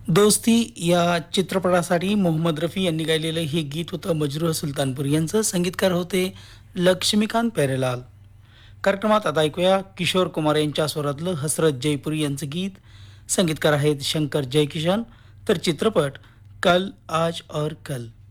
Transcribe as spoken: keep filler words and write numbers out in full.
दोस्ती या चित्रपटासाठी मोहम्मद रफी यांनी गायलेलं हे गीत होतं मजरूह सुलतानपूर यांचं. संगीतकार होते लक्ष्मीकांत प्यारेलाल. कार्यक्रमात आता ऐकूया किशोर कुमार यांच्या स्वरातलं हसरत जयपुरी यांचं गीत. संगीतकार आहेत शंकर जयकिशन. तर चित्रपट कल आज और कल.